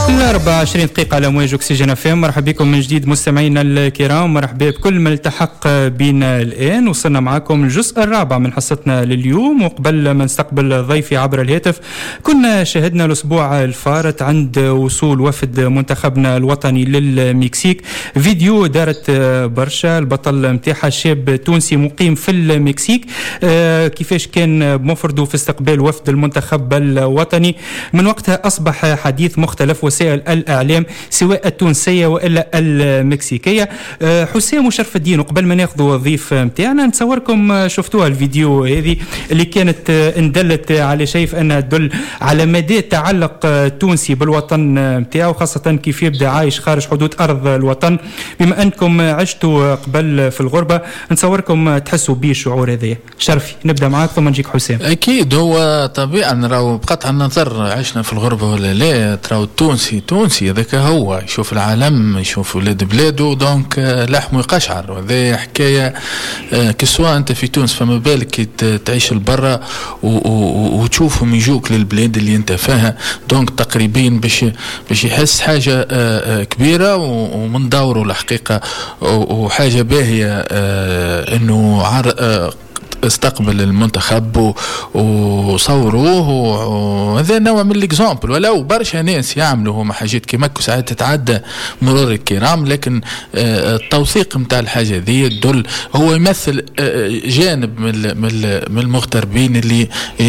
24 دقيقة على موج أكسجين FM. مرحبا بكم من جديد مستمعينا الكرام، مرحبا بكل من التحق بنا الآن. وصلنا معكم الجزء الرابع من حصتنا لليوم، وقبل ما نستقبل ضيفي عبر الهاتف كنا شاهدنا الأسبوع الفارط عند وصول وفد منتخبنا الوطني للمكسيك فيديو دارت برشا. البطل متاعها شاب تونسي مقيم في المكسيك، كيفاش كان بمفرده في استقبال وفد المنتخب الوطني. من وقتها أصبح حديث مختلف وسائل الإعلام سواء التونسية وإلا المكسيكية. حسام وشرف الدين، وقبل ما ناخذوا الضيف متاعنا نتصوركم شفتوها الفيديو هذه اللي كانت اندلت على شيء أنها تدل على مدى تعلق تونسي بالوطن متاعه، خاصة كيف يبدأ عايش خارج حدود أرض الوطن. بما أنكم عشتوا قبل في الغربة نتصوركم تحسوا به الشعور هذا. شرفي نبدأ معك ثم نجيك حسام. أكيد هو طبيعي نراو بقطع النظر عشنا في الغربة ولا لا، تراو تونسي هذاك هو يشوف العالم يشوف ولاد بلاده، دونك لحمه يقشعر. وهذه حكاية كسوا أنت في تونس فما بالك تعيش البرة وتشوفهم يجوك للبلاد اللي أنت فيها، دونك تقريبا باش يحس حاجة كبيرة ومن دوره الحقيقة وحاجة باهية إنه استقبل المنتخب وصوروه، وهذا نوع من الاكزامبل. ولو برشا ناس يعملوا هما حاجات كيما ساعات تتعدى مرور الكرام، لكن التوثيق نتاع الحاجه ذي تدل هو يمثل جانب من المغتربين اللي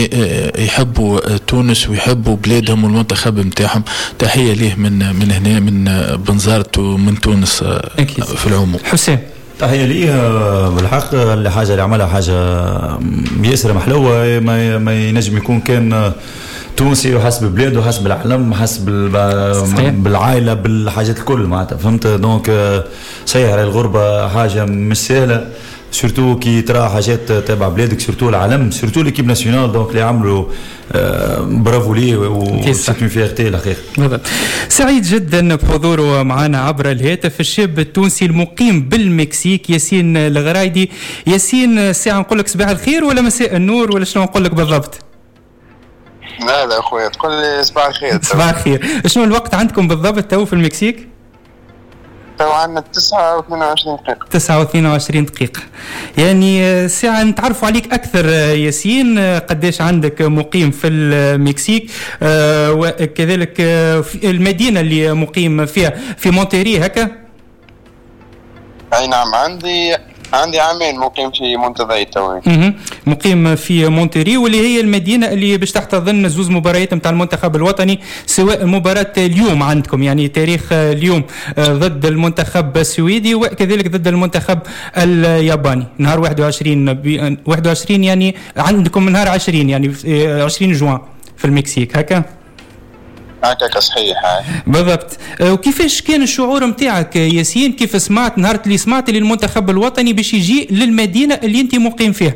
يحبوا تونس ويحبوا بلادهم والمنتخب نتاعهم. تحيه ليه من هنا من بنزرت ومن تونس في العموم. حسين تحية ليه بالحق. الحاجة اللي عملها حاجة ياسر محلوة، ما ينجم يكون كان تونسي وحسب بلاده وحسب العلم حسب بالعائلة بالحاجات الكل معناتها، فهمت؟ دونك صحيح الغربة حاجة مش سهلة، سورتو كي ترى حاجات تابع بلادك، سورتو العالم، سورتو ليكيب ناسيونال، دونك اللي عملوا برافو ليه وسيت فيرتي الحقيقة. سعيد جدا بحضوره معنا عبر الهاتف الشاب التونسي المقيم بالمكسيك ياسين الغرايدي. ياسين ساعة نقول لك صباح الخير ولا مساء النور ولا شنو نقول لك بالضبط؟ لا اخويا تقول لي صباح الخير. صباح الخير. شنو الوقت عندكم بالضبط تو في المكسيك؟ عندنا 29 دقيقة. 29 دقيقة، يعني ساعة نتعرفوا عليك أكثر. ياسين قديش عندك مقيم في المكسيك، وكذلك المدينة اللي مقيم فيها في مونتيري هكا؟ أي نعم، عندي عامين مقيم في مونتيري توي. مقيم في مونتيري، واللي هي المدينة اللي باش تحتضن زوز مباريات متاع المنتخب الوطني، سواء مباراة اليوم عندكم يعني تاريخ اليوم ضد المنتخب السويدي وكذلك ضد المنتخب الياباني نهار 21 يعني عندكم نهار 20 يعني 20 جوان في المكسيك هكا؟ هكاك صحيح بالضبط. وكيفاش كان الشعور متاعك ياسين كيف سمعت نهار اللي سمعت للمنتخب الوطني باش يجي للمدينة اللي انت مقيم فيها؟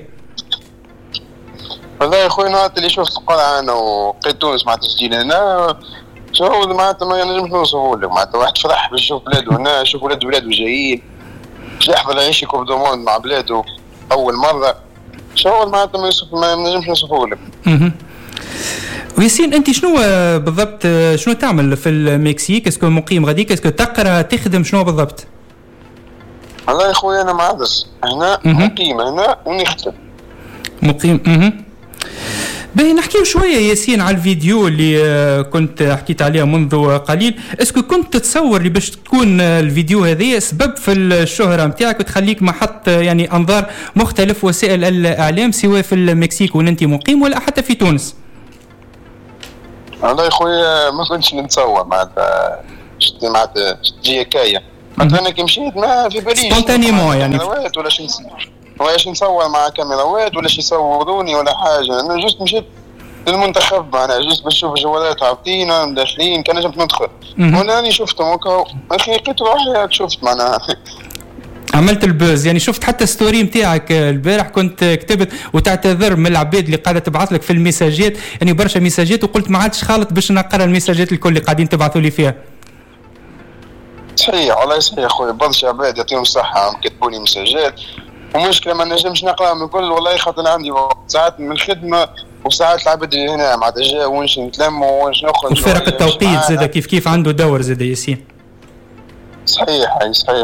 والله يا خويا نهار اللي شفت القرعة انا وقيت تونس مع تسجيل هنا، شعور معناتها ما نجمش نوصفه لك. معناتها واحد فرح باش يشوف بلاده هنا، يشوف ولاد بلاده جايين باش يحضر يعيش كوب دو موند مع بلاده اول مرة. شعور معناتها ما نجمش نوصفه لك. وياسين انت شنو بالضبط شنو تعمل في المكسيك؟ اسكو مقيم غاديك، اسكو تقرا تخدم شنو بالضبط؟ والله يا خويا انا معدس هنا، مقيم هنا ونخدم مقيم. باهي نحكيو شويه ياسين على الفيديو اللي كنت حكيت عليه منذ قليل. اسكو كنت تتصور اللي باش تكون الفيديو هذه سبب في الشهره نتاعك وتخليك محط يعني انظار مختلف وسائل الاعلام سواء في المكسيك وين انت مقيم ولا حتى في تونس؟ والله يا خويا ما كنتش نتصور معناتها تجي هكايا، خاطر انا كي مشيت ما في باليش سبونتانيمون يعني ولا شي نصور مع كاميراوات ولا شي يصوروني ولا حاجه. انا جست مشيت للمنتخب، انا جست باش نشوف الجوالات عابطينا داخلين، كان نجم ندخل وانا راني شفتهم هكا اخي لقيت روحي شفت معناها عملت البوز. يعني شفت حتى ستوري متاعك البارح كنت كتبت وتعتذر من العباد اللي قاعده تبعث لك في الميساجات، يعني برشا ميساجات، وقلت ما عادش خالط باش نقرا الميساجات الكل اللي قاعدين تبعثوا لي فيها. صحيح والله صحيح اخويا، برشا عباد يعطيهم الصحه كتبوا لي ميساجات ومشكله ما نجمش نقراهم الكل والله، خاطر عندي ساعات من الخدمه وساعات العباد اللي هنا معناتها جا ونش نتلموا ونش نخرج. وفرق التوقيت زاد كيف عنده دور زاد ياسين. صحيح.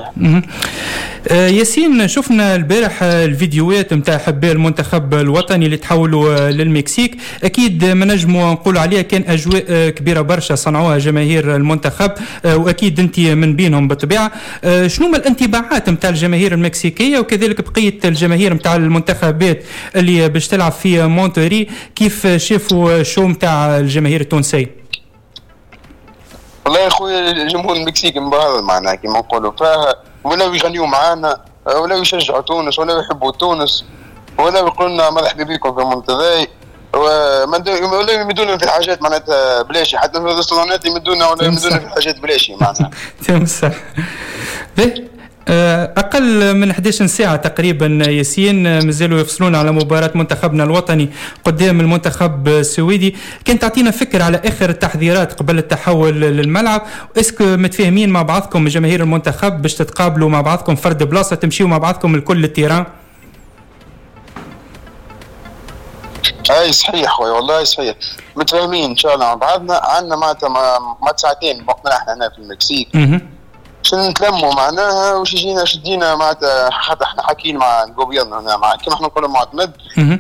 ياسين، شفنا البارح الفيديوهات نتاع حباء المنتخب الوطني اللي تحولوا للمكسيك، اكيد ما نجموا نقولوا عليها كان اجواء كبيره برشا صنعوها جماهير المنتخب، واكيد انت من بينهم بالطبيعه. شنو ما الانطباعات نتاع الجماهير المكسيكيه وكذلك بقيه الجماهير نتاع المنتخبات اللي باش تلعب في مونتري، كيف شافوا الشو نتاع الجماهير التونسيه؟ والله يا خويا الجمهور المكسيكي مبهر معنا كما نقولوا، ولاو يغنيوا معانا، ولاو يشجعوا تونس، ولاو يحبوا تونس، ولاو يقولوا لنا مرحبا بكم في المنتدى، ولاو يمدونا في حاجات معناتها بلاشي، حتى في الريستورانات يمدونا ولا يمدونا في حاجات بلاشي معناتها. تمسح. أقل من 11 ساعة تقريبا ياسين مازالوا يفصلون على مباراة منتخبنا الوطني قدام المنتخب السويدي. كان تعطينا فكرة على آخر التحضيرات قبل التحول للملعب، اسكو متفاهمين مع بعضكم جماهير المنتخب باش تتقابلوا مع بعضكم فرد بلاصة تمشيوا مع بعضكم الكل للتيران؟ اي صحيح والله صحيح، متفاهمين ان شاء الله مع بعضنا. عندنا معناتها ما ساعتين وقتنا احنا هنا في المكسيك باش نتلموا معناها وش يجينا شدينا معناتها، حتى احنا حاكيين مع الجوبيرن هنا مع كما احنا نقولوا معتمد،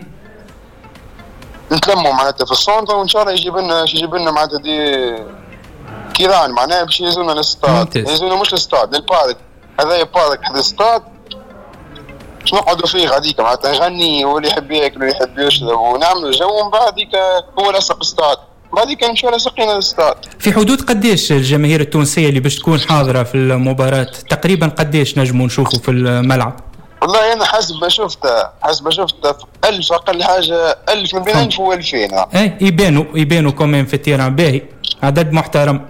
نتلموا معناتها في السونتر وان شاء الله يجيب لنا معناتها دي كيران معناها باش يهزونا للستاد، يهزونا مش للستاد للبارك، هذا بارك حدا الستاد باش نقعدوا فيه غاديك معناتها نغني واللي يحب ياكل واللي يحب يشرب ونعملوا جو، ومن بعد هو لصق الستاد، بعد كان نمشيو لصقينا للستاد. في حدود قديش الجماهير التونسيه اللي باش تكون حاضره في المباراه؟ تقريبا قديش نجموا نشوفوا في الملعب؟ والله انا حسب ما شفت 1000 اقل حاجه 1000 من بين 1000 و2000. اي يبانوا كمان في التيران باهي، عدد محترم.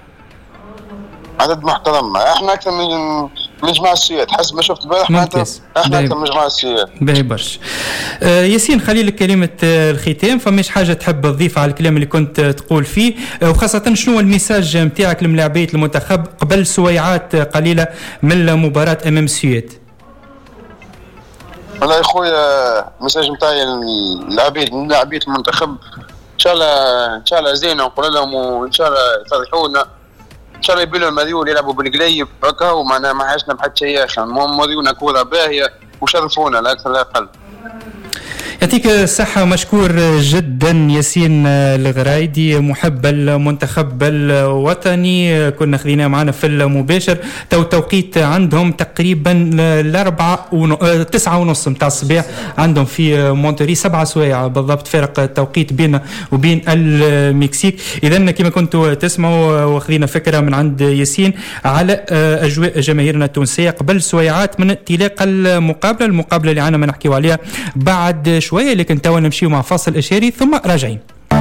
احنا اكثر من جماعة السياد حسب ما شفت البارح، احنا اكثر من جماعة السياد. باهي برشا. ياسين خلي لك كلمة الختام، فماش حاجة تحب تضيف على الكلام اللي كنت تقول فيه، وخاصة شنو الميساج نتاعك للاعبية المنتخب قبل سويعات قليلة من المباراة امام السياد؟ والله يا خويا الميساج نتاعي للاعبية المنتخب ان شاء الله زينة، ونقول لهم وان شاء الله يفرحونا، ان شاء الله يبيلوا المريول يلعبوا بالقليب هكا، وما ما حاجنا بحد شيء يا اخي، المهم مريونا كوره باهيه وشرفونا لا اكثر لا اقل. يعطيك الصحة، مشكور جدا ياسين الغرايدي محب المنتخب الوطني، كنا خذيناه معنا في المباشر. التوقيت عندهم تقريبا 9:30 متاع الصباح عندهم في مونتري، 7 سوايع بالضبط فرق التوقيت بيننا وبين المكسيك. إذن كما كنتوا تسمعوا واخذين فكرة من عند ياسين على أجواء جماهيرنا التونسية قبل سويعات من انطلاق المقابلة اللي عنا ما نحكيوا عليها بعد شوية، لكن توا نمشيو مع فاصل إشاري ثم راجعين.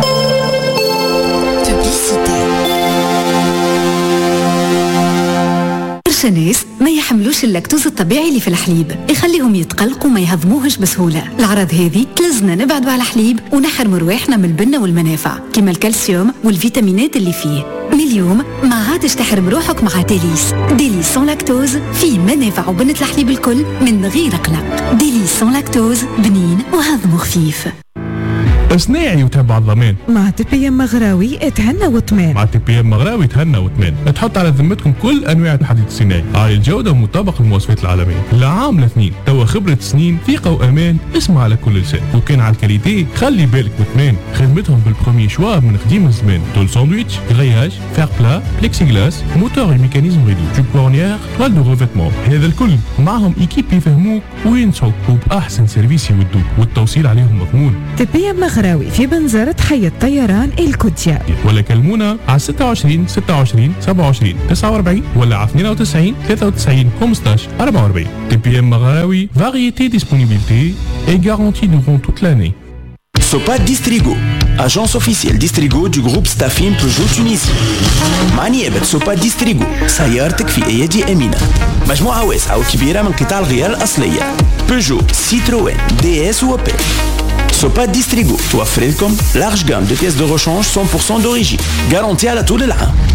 برشا ناس ما يحملوش اللاكتوز الطبيعي اللي في الحليب، يخليهم يتقلقوا ما يهضموهش بسهولة. الأعراض هذه تلزنا نبعدوا على الحليب ونحرموا رواحنا من البنة والمنافع كما الكالسيوم والفيتامينات اللي فيه. من اليوم ما عادش تحرم روحك مع ديليس سون لاكتوز، فيه منافع وبنة الحليب الكل من غير قلق. ديليس سون لاكتوز بنين وهضمه خفيف. صناعي وتبع الضمان مع تي بي ام مغراوي اتهنى واطمئن. مع تي بي ام مغراوي تهنى واطمئن. تحط على ذمتكم كل انواع الحديد الصناعي عالي الجوده ومطابق للمواصفات العالميه. لعام لاثنين توا خبره سنين ثقه وامان، اسمع على كل لسان. وكان على الكاليتي خلي بالك واطمئن. خدمتهم بالبروميي شوا من قديم الزمان. تول ساندويتش، غرياج، فير بلا، بليكسي غلاس، موتور وميكانيزم ريدو، جوب كورنيير، توال دو ريفيتمون. هذا الكل معهم ايكيب يفهموك وينصحوك وباحسن سيرفيس يودوك، والتوصيل عليهم مضمون. تي بي ام مغراوي في بنزرة حي الطيران الكوتيا، ولا كلمونا على 26 27 27 49 ولا على 92 93 15 44. تي بي ام مغراوي، variété, disponibilité et garantie durant toute l'année. Sopa Distrigo, agence officielle Distrigo du groupe Staffin Peugeot Tunisie. مع نيابة سوبا ديستريغو سيارتك في أيدي أمينة. مجموعة واسعة وكبيرة من قطع الغيار الأصلية بيجو، سيتروين، دي اس وبي. سوبا ديستريغو توفر لكم لارج جام دو بيس دو rechange 100% d'origine، garantie على طول العام.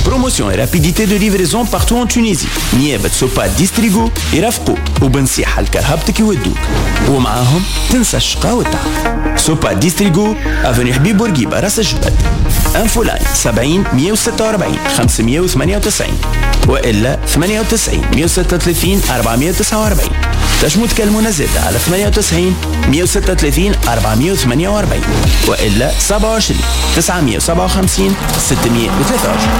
بروموسيون رابيديتي دو ليفريزون بارتو ان تونيزي. نيابة سوبا ديستريغو يرافقوا وبنصيحة لكرهبتك يودوك، ومعاهم تنسى الشقا والتعب. سوبا ديستريغو افني حبيب بورقيبة راس الجبل. انفو لاين 70 146 598 والا 98 136 449. تنجموا تكلمونا زادا على 98 136 448 والا 27 957 623.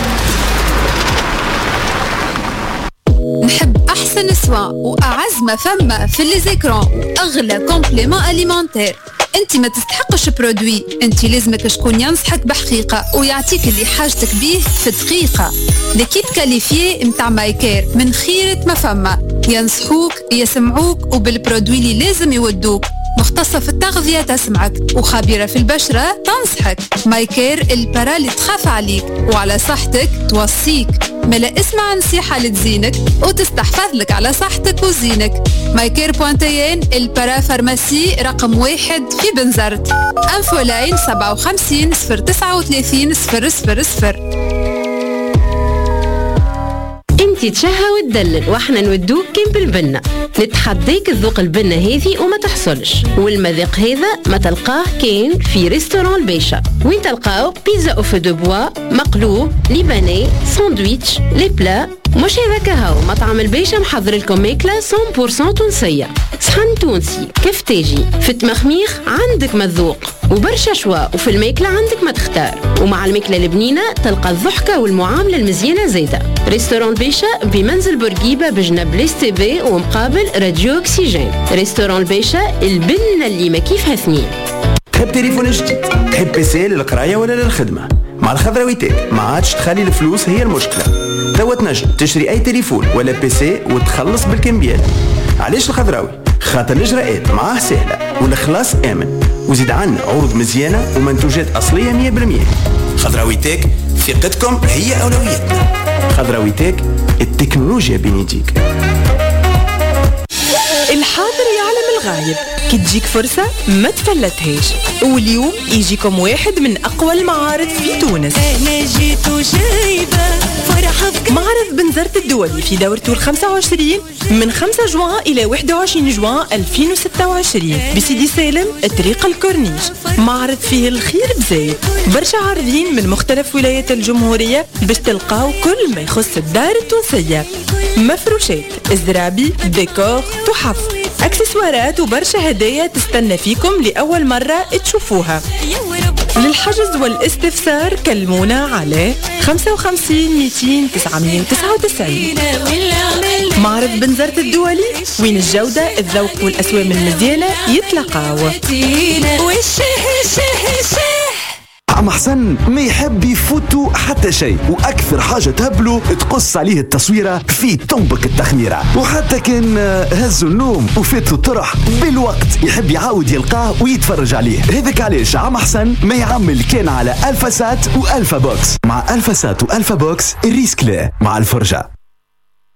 نحب احسن اسواق واعز ما فما في لي زيكرون واغلى كومبليمون اليمونتير. انت ما تستحقش برودوي، انت لازمك شكون ينصحك بحقيقه ويعطيك اللي حاجتك بيه في دقيقه. ليكيب كاليفيي متاع مايكير من خيرة ما فما، ينصحوك يسمعوك وبالبرودوي اللي لازم يودوك. مختصة في التغذية تسمعك وخبيرة في البشرة تنصحك. مايكير البرا اللي تخاف عليك وعلى صحتك توصيك. ملا اسمع نصيحة لتزينك وتستحفظ لك على صحتك وزينك. مايكير بوانتيين البرا فارماسي رقم 1 في بنزرت. انفو لاين 57 039 000. انتي تشهى وتدلل واحنا نودوك كيم بالبنة. نتحديك الذوق البنة هذي وما تحصلش، والمذاق هذا ما تلقاه كاين في ريستوران البيشة، وين تلقاو بيتزا او فو دو بوا، مقلوب، ليباني، ساندويتش، لي بلا. مش هذاك هاو مطعم البيشة محضر لكم ماكلة 100% تونسية، صحن تونسي كفتاجي فت مخميخ، عندك مذوق وبرشا شوا، وفي الماكلة عندك ما تختار، ومع الماكلة البنينة تلقى الضحكة والمعاملة المزيانة زيادة. ريستوران بيشة بمنزل بورقيبة بجنب ليس تي في ومقابل راديو اكسيجين. ريستوران البيشة البنة اللي ما كيفها اثنين. تحب تليفون جديد، تحب بيسي للقراية ولا للخدمة؟ مع الخضراويتات ما عادش تخلي الفلوس هي المشكلة. توا تنجم تشري اي تليفون ولا بيسي وتخلص بالكمبيال. علاش الخضراوي؟ خاطر الاجراءات معاه سهلة والخلاص امن، وزيد عنا عروض مزيانة ومنتوجات اصلية 100%. خضراويتك ثقتكم هي اولويتنا. خضراويتك التكنولوجيا بين يديك. الحاضر يعلم الغايب، كي تجيك فرصة ما تفلتهاش. واليوم يجيكم واحد من أقوى المعارض في تونس. أنا جيت وجايبة فرحة معرض بنزرت الدولي في دورته 25 من 5 جوان إلى 21 جوان 2026 بسيدي سالم طريق الكورنيش. معرض فيه الخير بزايد، برشا عارضين من مختلف ولايات الجمهورية باش تلقاو كل ما يخص الدار التونسية. مفروشات، ازرابي، ديكور، تحف، اكسسوارات وبرشا هدايا تستنى فيكم لأول مرة تشوفوها. للحجز والاستفسار كلمونا على 55 200 999. معرض بنزرت الدولي وين الجودة الذوق والأسوام المزيانة يتلاقاو. عم حسن ما يحب يفوتو حتى شيء، واكثر حاجه تهبلو تقص عليه التصويره في تنبك التخميره، وحتى كان هزوا النوم وفاتوا الطرح بالوقت يحب يعاود يلقاه ويتفرج عليه. هذاك علاش عم حسن ما يعمل كان على الفا سات والفا بوكس. مع الفا سات والفا بوكس الريسك لا مع الفرجه.